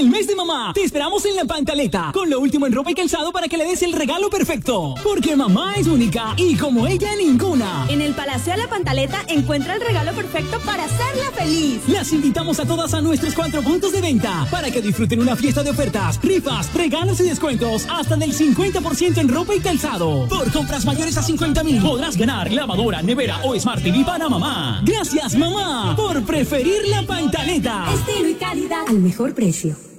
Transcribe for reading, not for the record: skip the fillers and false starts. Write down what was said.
el mes de mamá, te esperamos en La Pantaleta, con lo último en ropa y calzado para que le des el regalo perfecto. Porque mamá es única y como ella ninguna. En el Palacio de La Pantaleta encuentra el regalo perfecto para hacerla feliz. Las invitamos a todas a nuestros 4 puntos de venta para que disfruten una fiesta de ofertas, rifas, regalos y descuentos hasta del 50% en ropa y calzado. Por compras mayores a 50,000 podrás ganar lavadora, nevera o Smart TV para mamá. Gracias mamá por preferir La Pantaleta. Estilo y calidad al mejor precio.